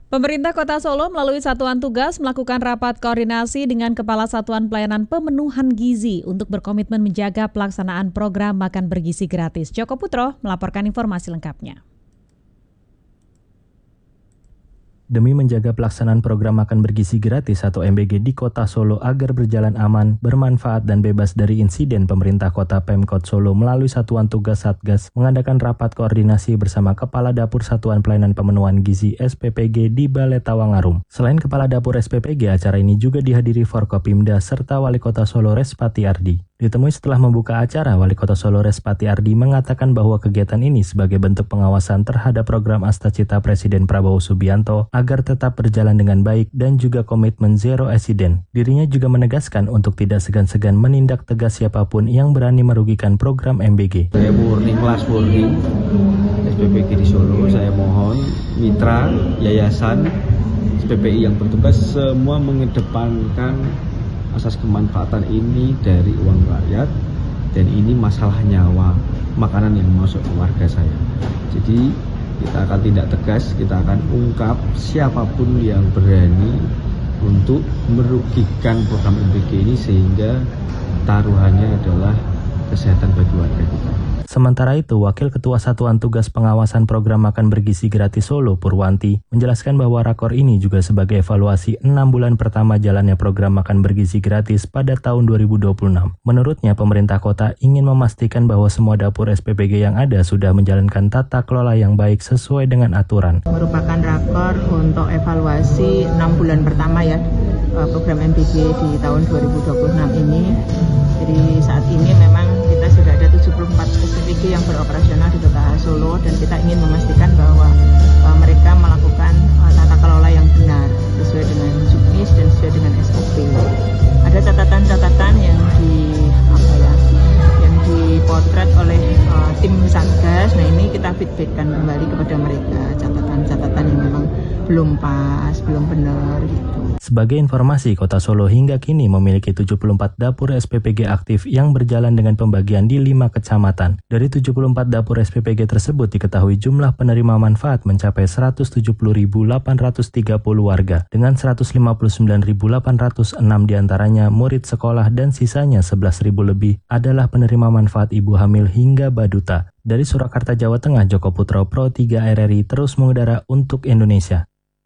Pemerintah Kota Solo melalui Satuan Tugas melakukan rapat koordinasi dengan Kepala Satuan Pelayanan Pemenuhan Gizi untuk berkomitmen menjaga pelaksanaan program makan bergizi gratis. Joko Putro melaporkan informasi lengkapnya. Demi menjaga pelaksanaan program makan bergizi gratis atau MBG di Kota Solo agar berjalan aman, bermanfaat dan bebas dari insiden, pemerintah Kota Pemkot Solo melalui Satuan Tugas Satgas mengadakan rapat koordinasi bersama Kepala Dapur Satuan Pelayanan Pemenuhan Gizi SPPG di Balai Tawangarum. Selain Kepala Dapur SPPG, acara ini juga dihadiri Forkopimda serta Wali Kota Solo Respati Ardi. Ditemui setelah membuka acara, Wali Kota Solo Respati Ardi mengatakan bahwa kegiatan ini sebagai bentuk pengawasan terhadap program Astacita Presiden Prabowo Subianto agar tetap berjalan dengan baik dan juga komitmen zero accident. Dirinya juga menegaskan untuk tidak segan-segan menindak tegas siapapun yang berani merugikan program MBG. Saya murni kelas murni SPPG di Solo, saya mohon mitra, yayasan, SPPI yang bertugas semua mengedepankan asas kemanfaatan ini dari uang rakyat, dan ini masalah nyawa makanan yang masuk ke warga saya. Jadi kita akan tindak tegas, kita akan ungkap siapapun yang berani untuk merugikan program MBG ini sehingga taruhannya adalah kesehatan bagi warga kita. Sementara itu, Wakil Ketua Satuan Tugas Pengawasan Program Makan Bergizi Gratis Solo, Purwanti, menjelaskan bahwa rakor ini juga sebagai evaluasi 6 bulan pertama jalannya program makan bergizi gratis pada tahun 2026. Menurutnya, pemerintah kota ingin memastikan bahwa semua dapur SPPG yang ada sudah menjalankan tata kelola yang baik sesuai dengan aturan. Merupakan rakor untuk evaluasi 6 bulan pertama ya program MBG di tahun 2026 ini. Jadi saat ini memang kita sudah ada 74 SPPG yang beroperasional di Kota Solo, dan kita ingin memastikan bahwa mereka melakukan tata kelola yang benar sesuai dengan juknis dan sesuai dengan SOP. Ada catatan-catatan yang dipotret oleh tim Satgas. Nah, ini kita feedbackkan kembali kepada mereka catatan-catatan yang memang belum pas, belum benar gitu. Sebagai informasi, Kota Solo hingga kini memiliki 74 dapur SPPG aktif yang berjalan dengan pembagian di 5 kecamatan. Dari 74 dapur SPPG tersebut diketahui jumlah penerima manfaat mencapai 170.830 warga, dengan 159.806 diantaranya murid sekolah dan sisanya 11.000 lebih adalah penerima manfaat ibu hamil hingga baduta. Dari Surakarta, Jawa Tengah, Joko Putro, Pro 3 RRI terus mengudara untuk Indonesia.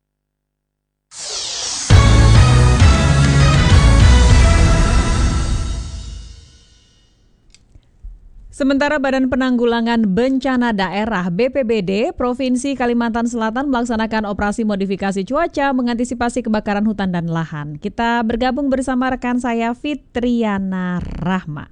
Sementara Badan Penanggulangan Bencana Daerah BPBD Provinsi Kalimantan Selatan melaksanakan operasi modifikasi cuaca mengantisipasi kebakaran hutan dan lahan. Kita bergabung bersama rekan saya Fitriana Rahma.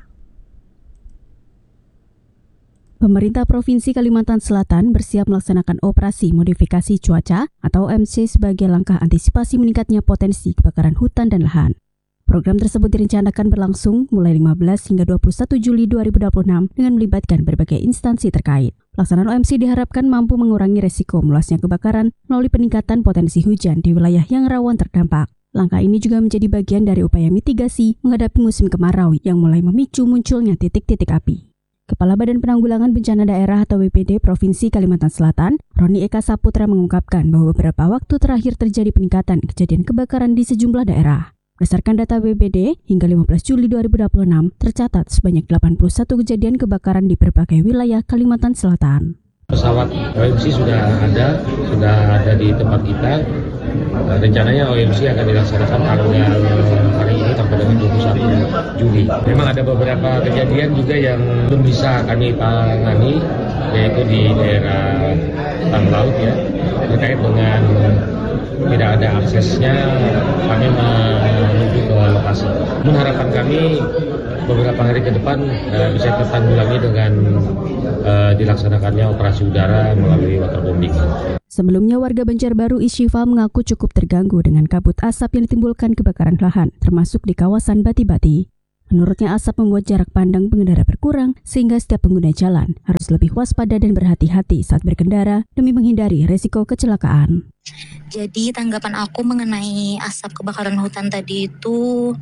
Pemerintah Provinsi Kalimantan Selatan bersiap melaksanakan operasi modifikasi cuaca atau OMC sebagai langkah antisipasi meningkatnya potensi kebakaran hutan dan lahan. Program tersebut direncanakan berlangsung mulai 15 hingga 21 Juli 2026 dengan melibatkan berbagai instansi terkait. Pelaksanaan OMC diharapkan mampu mengurangi resiko meluasnya kebakaran melalui peningkatan potensi hujan di wilayah yang rawan terdampak. Langkah ini juga menjadi bagian dari upaya mitigasi menghadapi musim kemarau yang mulai memicu munculnya titik-titik api. Kepala Badan Penanggulangan Bencana Daerah atau BPD Provinsi Kalimantan Selatan, Roni Eka Saputra mengungkapkan bahwa beberapa waktu terakhir terjadi peningkatan kejadian kebakaran di sejumlah daerah. Berdasarkan data BPD, hingga 15 Juli 2026, tercatat sebanyak 81 kejadian kebakaran di berbagai wilayah Kalimantan Selatan. Pesawat OMC sudah ada di tempat kita. Rencananya OMC akan dilaksanakan tanggal hari ini sampai dengan 21 Juli. Memang ada beberapa kejadian juga yang belum bisa kami tangani, yaitu di daerah Tang Laut ya, terkait dengan tidak ada aksesnya, kami menuju ke lokasi. Harapan kami beberapa hari ke depan bisa tertanggulangi dengan dilaksanakannya operasi udara melalui waterbombing. Sebelumnya, warga Banjarbaru Isyifa mengaku cukup terganggu dengan kabut asap yang ditimbulkan kebakaran lahan, termasuk di kawasan Bati-Bati. Menurutnya, asap membuat jarak pandang pengendara berkurang, sehingga setiap pengguna jalan harus lebih waspada dan berhati-hati saat berkendara demi menghindari resiko kecelakaan. Jadi tanggapan aku mengenai asap kebakaran hutan tadi itu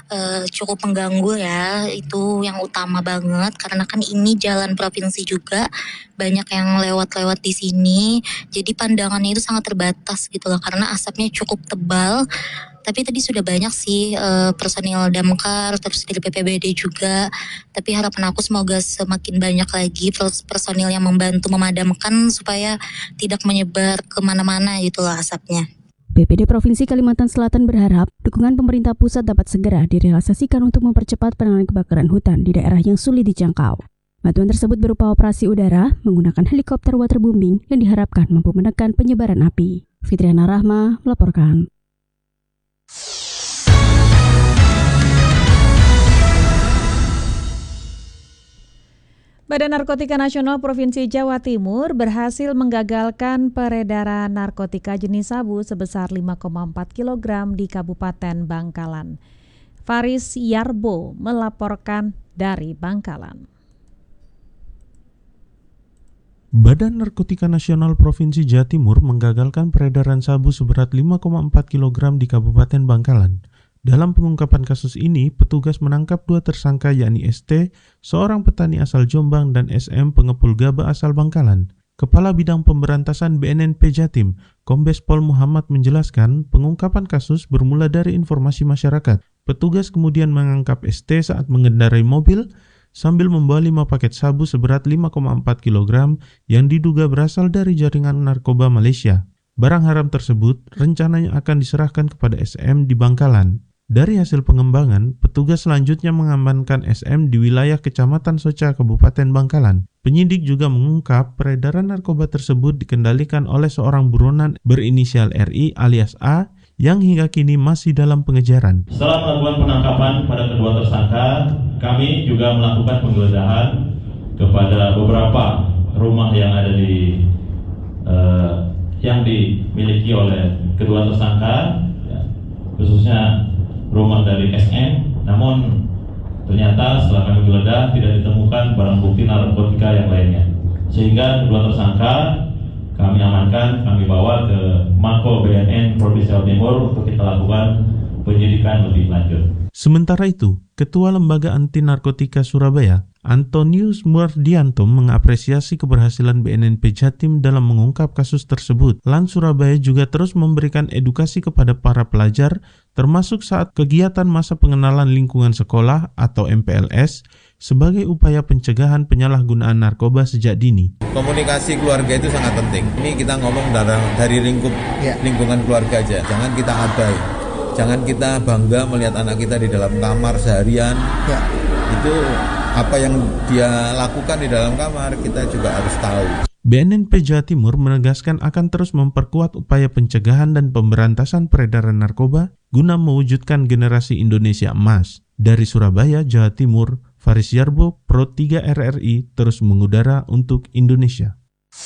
cukup mengganggu ya, itu yang utama banget karena kan ini jalan provinsi juga, banyak yang lewat-lewat di sini, jadi pandangannya itu sangat terbatas gitu loh karena asapnya cukup tebal. Tapi tadi sudah banyak sih personil damkar, terus dari BPBD juga. Tapi harapan aku semoga semakin banyak lagi personil yang membantu memadamkan supaya tidak menyebar kemana-mana gitu loh asapnya. BPD Provinsi Kalimantan Selatan berharap dukungan pemerintah pusat dapat segera direalisasikan untuk mempercepat penanganan kebakaran hutan di daerah yang sulit dijangkau. Bantuan tersebut berupa operasi udara menggunakan helikopter waterbombing yang diharapkan mampu menekan penyebaran api. Fitriana Rahma melaporkan. Badan Narkotika Nasional Provinsi Jawa Timur berhasil menggagalkan peredaran narkotika jenis sabu sebesar 5,4 kg di Kabupaten Bangkalan. Faris Yarbo melaporkan dari Bangkalan. Badan Narkotika Nasional Provinsi Jawa Timur menggagalkan peredaran sabu seberat 5,4 kg di Kabupaten Bangkalan. Dalam pengungkapan kasus ini, petugas menangkap 2 tersangka yakni ST, seorang petani asal Jombang, dan SM, pengepul gaba asal Bangkalan. Kepala Bidang Pemberantasan BNNP Jatim, Kombes Pol Muhammad menjelaskan pengungkapan kasus bermula dari informasi masyarakat. Petugas kemudian menangkap ST saat mengendarai mobil sambil membawa 5 paket sabu seberat 5,4 kg yang diduga berasal dari jaringan narkoba Malaysia. Barang haram tersebut rencananya akan diserahkan kepada SM di Bangkalan. Dari hasil pengembangan, petugas selanjutnya mengamankan SM di wilayah Kecamatan Soca, Kabupaten Bangkalan. Penyidik juga mengungkap peredaran narkoba tersebut dikendalikan oleh seorang buronan berinisial RI alias A yang hingga kini masih dalam pengejaran. Setelah melakukan penangkapan pada kedua tersangka, kami juga melakukan penggeledahan kepada beberapa rumah yang ada di yang dimiliki oleh kedua tersangka, ya, khususnya rumah dari SM. Namun ternyata setelah kami geledah tidak ditemukan barang bukti narkotika yang lainnya, sehingga kedua tersangka kami amankan, kami bawa ke Mako BNN Provinsi Jawa Timur untuk kita lakukan penyidikan lebih lanjut. Sementara itu, Ketua Lembaga Anti Narkotika Surabaya, Antonius Murdianto, mengapresiasi keberhasilan BNNP Jatim dalam mengungkap kasus tersebut. LAN Surabaya juga terus memberikan edukasi kepada para pelajar, termasuk saat kegiatan masa pengenalan lingkungan sekolah atau MPLS, sebagai upaya pencegahan penyalahgunaan narkoba sejak dini. Komunikasi keluarga itu sangat penting. Ini kita ngomong dari lingkungan keluarga aja, jangan kita abai. Jangan kita bangga melihat anak kita di dalam kamar seharian. Ya. Itu apa yang dia lakukan di dalam kamar, kita juga harus tahu. BNNP Jawa Timur menegaskan akan terus memperkuat upaya pencegahan dan pemberantasan peredaran narkoba guna mewujudkan generasi Indonesia emas. Dari Surabaya, Jawa Timur, Faris Yarbo, Pro 3 RRI terus mengudara untuk Indonesia.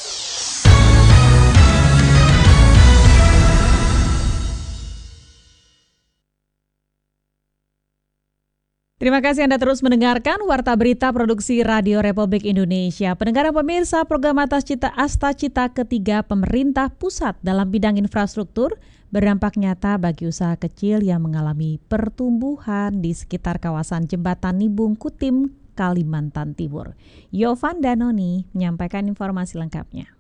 Terima kasih Anda terus mendengarkan Warta Berita Produksi Radio Republik Indonesia. Pendengar dan pemirsa, program Asta Cita ketiga pemerintah pusat dalam bidang infrastruktur berdampak nyata bagi usaha kecil yang mengalami pertumbuhan di sekitar kawasan Jembatan Nibung Kutim, Kalimantan Timur. Yovan Danoni menyampaikan informasi lengkapnya.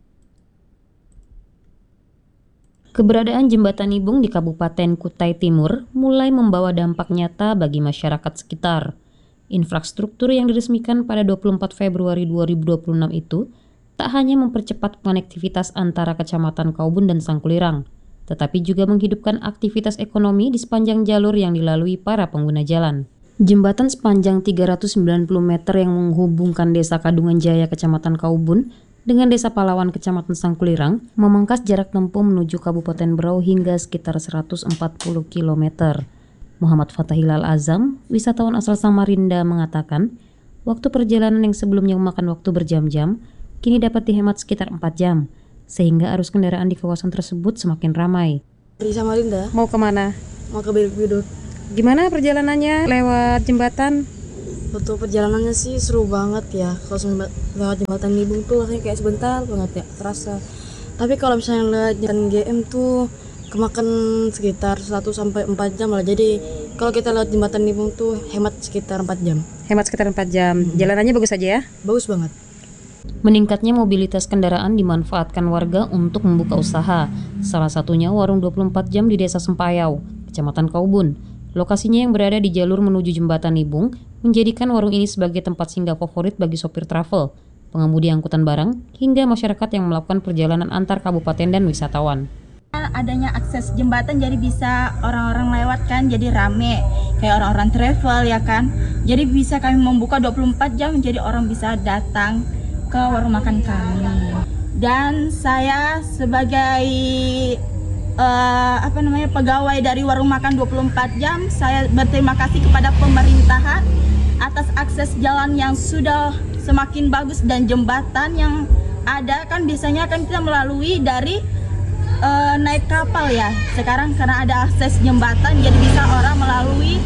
Keberadaan Jembatan Nibung di Kabupaten Kutai Timur mulai membawa dampak nyata bagi masyarakat sekitar. Infrastruktur yang diresmikan pada 24 Februari 2026 itu tak hanya mempercepat konektivitas antara Kecamatan Kaubun dan Sangkulirang, tetapi juga menghidupkan aktivitas ekonomi di sepanjang jalur yang dilalui para pengguna jalan. Jembatan sepanjang 390 meter yang menghubungkan Desa Kadungan Jaya Kecamatan Kaubun dengan Desa Palawan Kecamatan Sangkulirang memangkas jarak tempuh menuju Kabupaten Berau hingga sekitar 140 km. Muhammad Fatahilal Azam, wisatawan asal Samarinda, mengatakan waktu perjalanan yang sebelumnya memakan waktu berjam-jam kini dapat dihemat sekitar 4 jam, sehingga arus kendaraan di kawasan tersebut semakin ramai. Di Samarinda. Mau kemana? Mau ke Bilik-Biduk. Gimana perjalanannya lewat jembatan? Waktu perjalanannya sih seru banget ya. Kalau lewat Jembatan Nibung tuh rasanya kayak sebentar banget ya, terasa. Tapi kalau misalnya lewat Jembatan GM tuh kemakan sekitar 1-4 jam lah. Jadi Kalau kita lewat jembatan Nibung tuh hemat sekitar 4 jam. Hemat sekitar 4 jam. Jalanannya bagus aja ya? Bagus banget. Meningkatnya mobilitas kendaraan dimanfaatkan warga untuk membuka usaha. Salah satunya warung 24 jam di Desa Sempayau, Kecamatan Kaubun. Lokasinya yang berada di jalur menuju Jembatan Nibung menjadikan warung ini sebagai tempat singgah favorit bagi sopir travel, pengemudi angkutan barang, hingga masyarakat yang melakukan perjalanan antar kabupaten dan wisatawan. Adanya akses jembatan jadi bisa orang-orang lewat kan, jadi rame kayak orang-orang travel ya kan. Jadi bisa kami membuka 24 jam jadi orang bisa datang ke warung makan kami. Dan saya sebagai pegawai dari warung makan 24 jam, saya berterima kasih kepada pemerintahan atas akses jalan yang sudah semakin bagus dan jembatan yang ada kan biasanya kan kita melalui dari naik kapal ya. Sekarang karena ada akses jembatan jadi bisa orang melalui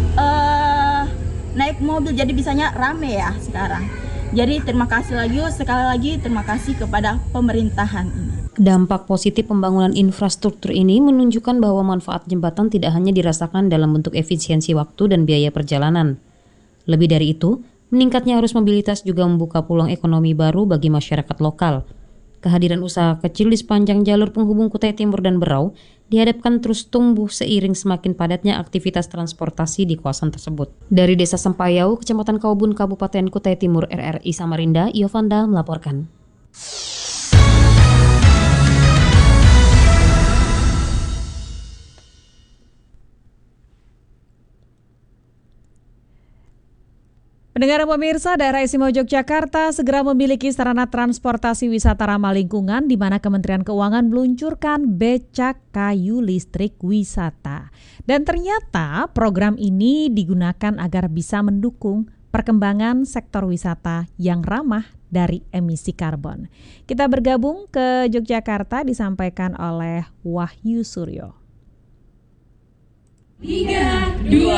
naik mobil jadi bisanya rame ya sekarang. Jadi terima kasih sekali lagi terima kasih kepada pemerintahan ini. Dampak positif pembangunan infrastruktur ini menunjukkan bahwa manfaat jembatan tidak hanya dirasakan dalam bentuk efisiensi waktu dan biaya perjalanan. Lebih dari itu, meningkatnya arus mobilitas juga membuka peluang ekonomi baru bagi masyarakat lokal. Kehadiran usaha kecil di sepanjang jalur penghubung Kutai Timur dan Berau dihadapkan terus tumbuh seiring semakin padatnya aktivitas transportasi di kawasan tersebut. Dari Desa Sempayau, Kecamatan Kaubun, Kabupaten Kutai Timur, RRI Samarinda, Yovanda melaporkan. Pendengar pemirsa, daerah istimewa Yogyakarta segera memiliki sarana transportasi wisata ramah lingkungan di mana Kementerian Keuangan meluncurkan becak kayu listrik wisata. Dan ternyata program ini digunakan agar bisa mendukung perkembangan sektor wisata yang ramah dari emisi karbon. Kita bergabung ke Yogyakarta disampaikan oleh Wahyu Suryo. 3, 2,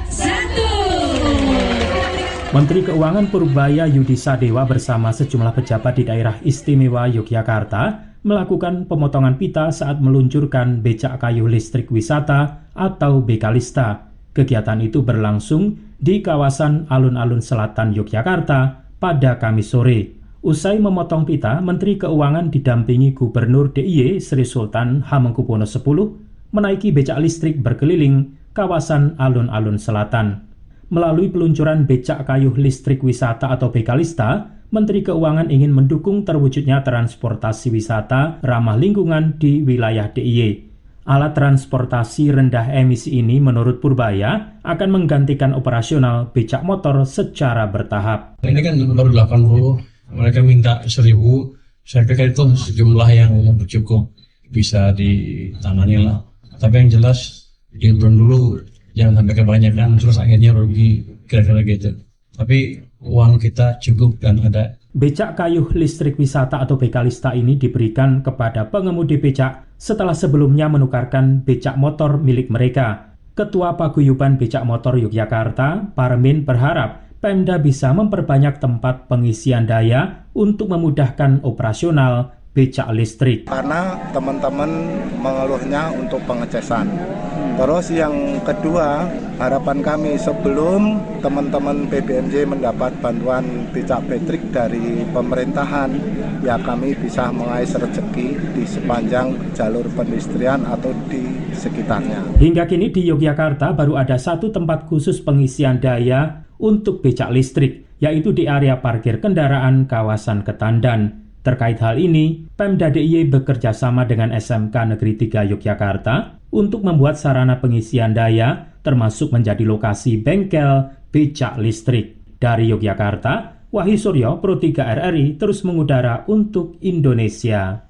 1. Menteri Keuangan Purbaya Yudi Sadewa bersama sejumlah pejabat di daerah istimewa Yogyakarta melakukan pemotongan pita saat meluncurkan becak kayu listrik wisata atau Bekalista. Kegiatan itu berlangsung di kawasan alun-alun selatan Yogyakarta pada Kamis sore. Usai memotong pita, Menteri Keuangan didampingi Gubernur DIY Sri Sultan Hamengkubuwono X menaiki becak listrik berkeliling kawasan alun-alun selatan. Melalui peluncuran becak kayu listrik wisata atau Bekalista, Menteri Keuangan ingin mendukung terwujudnya transportasi wisata ramah lingkungan di wilayah DIY. Alat transportasi rendah emisi ini menurut Purbaya akan menggantikan operasional becak motor secara bertahap. Ini kan baru 80, mereka minta 1000, saya pikir itu sejumlah yang cukup bisa ditangani lah. Tapi yang jelas, diurun dulu. Jangan sampai kebanyakan terus akhirnya rugi kira-kira gitu. Tapi uang kita cukup dan ada. Becak kayu listrik wisata atau Bekalista ini diberikan kepada pengemudi becak setelah sebelumnya menukarkan becak motor milik mereka. Ketua Paguyuban Becak Motor Yogyakarta, Parmin, berharap Pemda bisa memperbanyak tempat pengisian daya untuk memudahkan operasional becak listrik. Karena teman-teman mengeluhnya untuk pengecasan. Terus yang kedua, harapan kami sebelum teman-teman BBMJ mendapat bantuan becak listrik dari pemerintahan, ya kami bisa mengais rezeki di sepanjang jalur pedestrian atau di sekitarnya. Hingga kini di Yogyakarta baru ada satu tempat khusus pengisian daya untuk becak listrik, yaitu di area parkir kendaraan kawasan Ketandan. Terkait hal ini, Pemda DIY bekerja sama dengan SMK Negeri 3 Yogyakarta untuk membuat sarana pengisian daya, termasuk menjadi lokasi bengkel becak listrik. Dari Yogyakarta, Wahyu Suryo, Pro 3 RRI, terus mengudara untuk Indonesia.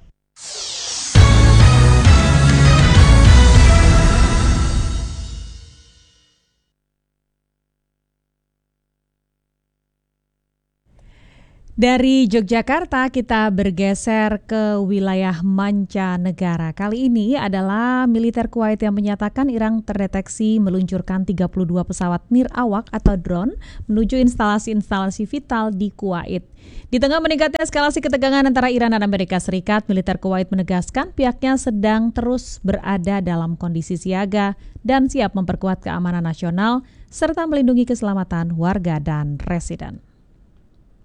Dari Yogyakarta kita bergeser ke wilayah mancanegara. Kali ini adalah militer Kuwait yang menyatakan Iran terdeteksi meluncurkan 32 pesawat nirawak atau drone menuju instalasi-instalasi vital di Kuwait. Di tengah meningkatnya eskalasi ketegangan antara Iran dan Amerika Serikat, militer Kuwait menegaskan pihaknya sedang terus berada dalam kondisi siaga dan siap memperkuat keamanan nasional serta melindungi keselamatan warga dan residen.